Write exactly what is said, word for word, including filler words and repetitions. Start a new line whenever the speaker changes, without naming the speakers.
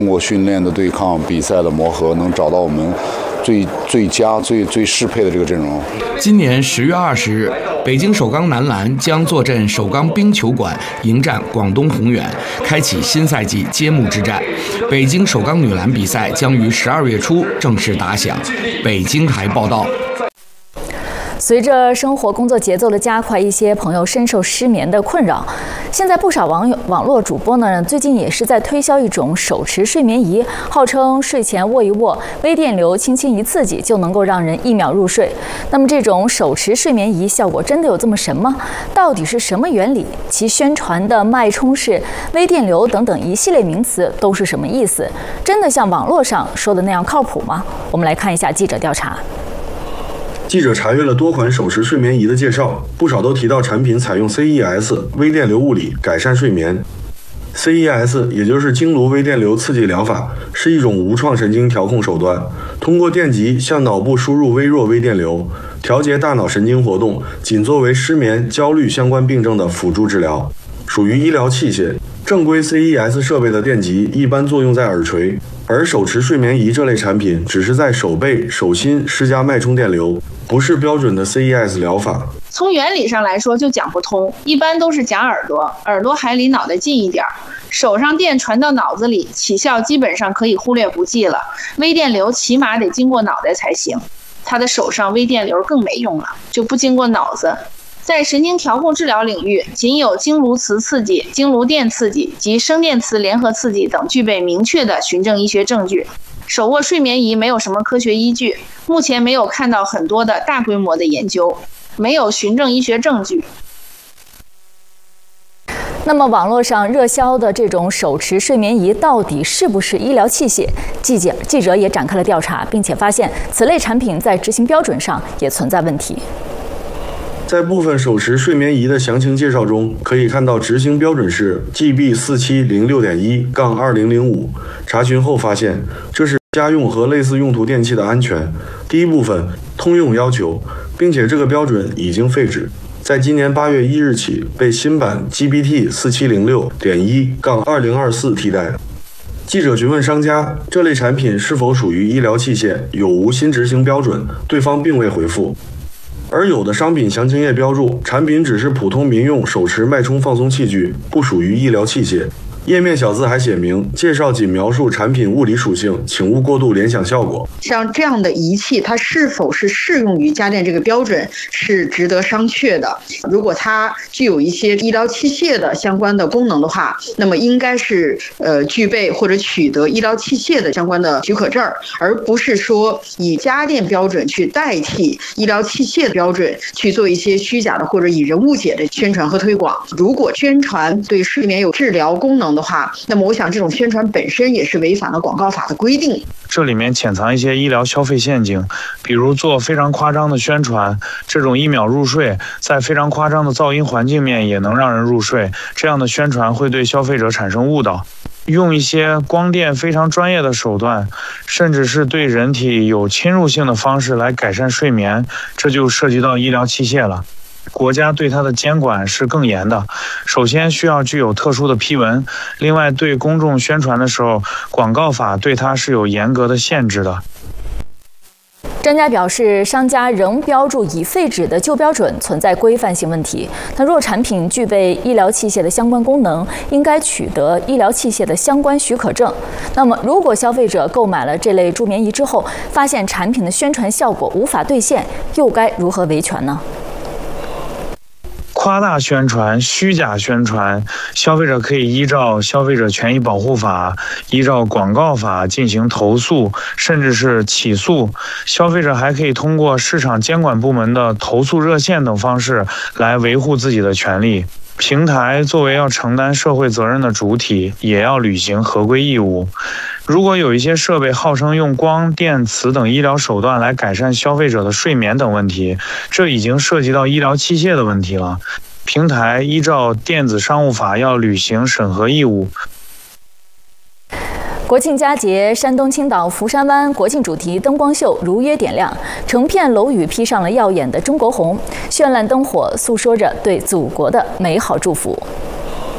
通过训练的对抗、比赛的磨合，能找到我们最最佳、最最适配的这个阵容。
今年十月二十日，北京首钢男篮将坐镇首钢冰球馆迎战广东宏远，开启新赛季揭幕之战。北京首钢女篮比赛将于十二月初正式打响。北京台报道。
随着生活工作节奏的加快，一些朋友深受失眠的困扰。现在不少网友、网络主播呢，最近也是在推销一种手持睡眠仪，号称睡前握一握，微电流轻轻一刺激就能够让人一秒入睡。那么，这种手持睡眠仪效果真的有这么神吗？到底是什么原理？其宣传的脉冲式、微电流等等一系列名词都是什么意思？真的像网络上说的那样靠谱吗？我们来看一下记者调查。
记者查阅了多款手持睡眠仪的介绍，不少都提到产品采用 C E S 微电流物理改善睡眠。C E S 也就是经颅微电流刺激疗法，是一种无创神经调控手段，通过电极向脑部输入微弱微电流，调节大脑神经活动，仅作为失眠、焦虑相关病症的辅助治疗，属于医疗器械。正规 C E S 设备的电极一般作用在耳垂，而手持睡眠仪这类产品只是在手背、手心施加脉冲电流，不是标准的 C E S 疗法。
从原理上来说就讲不通，一般都是夹耳朵，耳朵还离脑袋近一点，手上电传到脑子里，起效基本上可以忽略不计了。微电流起码得经过脑袋才行，他的手上微电流更没用了，就不经过脑子。在神经调控治疗领域，仅有经颅磁刺激、经颅电刺激及声电磁联合刺激等具备明确的循证医学证据。手握睡眠仪没有什么科学依据，目前没有看到很多的大规模的研究，没有循证医学证据。
那么，网络上热销的这种手持睡眠仪到底是不是医疗器械？记者记者也展开了调查，并且发现此类产品在执行标准上也存在问题。
在部分手持睡眠仪的详情介绍中，可以看到执行标准是 G B 四七零六点一杠二零零五。查询后发现，这是家用和类似用途电器的安全第一部分通用要求，并且这个标准已经废止，在今年八月一日起被新版 G B T 四七零六点一杠二零二四替代。记者询问商家，这类产品是否属于医疗器械，有无新执行标准，对方并未回复。而有的商品详情页标注，产品只是普通民用手持脉冲放松器具，不属于医疗器械。页面小字还写明，介绍仅描述产品物理属性，请勿过度联想效果。
像这样的仪器，它是否是适用于家电这个标准，是值得商榷的。如果它具有一些医疗器械的相关的功能的话，那么应该是呃具备或者取得医疗器械的相关的许可证，而不是说以家电标准去代替医疗器械的标准去做一些虚假的或者以人误解的宣传和推广。如果宣传对睡眠有治疗功能的话，那么我想这种宣传本身也是违反了广告法的规定。
这里面潜藏一些医疗消费陷阱，比如做非常夸张的宣传，这种一秒入睡，在非常夸张的噪音环境面也能让人入睡，这样的宣传会对消费者产生误导。用一些光电非常专业的手段，甚至是对人体有侵入性的方式来改善睡眠，这就涉及到医疗器械了。国家对它的监管是更严的，首先需要具有特殊的批文，另外对公众宣传的时候，广告法对它是有严格的限制的。
专家表示，商家仍标注已废止的旧标准存在规范性问题。那若产品具备医疗器械的相关功能，应该取得医疗器械的相关许可证。那么，如果消费者购买了这类助眠仪之后，发现产品的宣传效果无法兑现，又该如何维权呢？
夸大宣传、虚假宣传，消费者可以依照《消费者权益保护法》、依照广告法进行投诉，甚至是起诉。消费者还可以通过市场监管部门的投诉热线等方式来维护自己的权利。平台作为要承担社会责任的主体，也要履行合规义务。如果有一些设备号称用光电磁等医疗手段来改善消费者的睡眠等问题，这已经涉及到医疗器械的问题了。平台依照电子商务法要履行审核义务。
国庆佳节，山东青岛福山湾国庆主题灯光秀如约点亮，成片楼宇披上了耀眼的中国红，绚烂灯火诉说着对祖国的美好祝福。